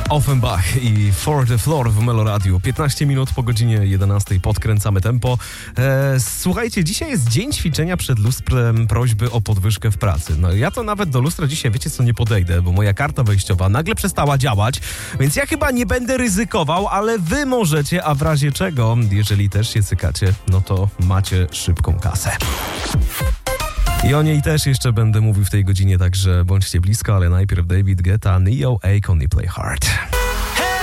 Offenbach i For the Floor w Meloradiu. 15 minut po godzinie 11 podkręcamy tempo. Słuchajcie, dzisiaj jest dzień ćwiczenia przed lustrem prośby o podwyżkę w pracy. No ja to nawet do lustra dzisiaj, wiecie co, nie podejdę, bo moja karta wejściowa nagle przestała działać, więc ja chyba nie będę ryzykował, ale wy możecie, a w razie czego, jeżeli też się cykacie, no to macie szybką kasę. I o niej też jeszcze będę mówił w tej godzinie, także bądźcie blisko, ale najpierw David Guetta, Neo, Akon i Play Hard.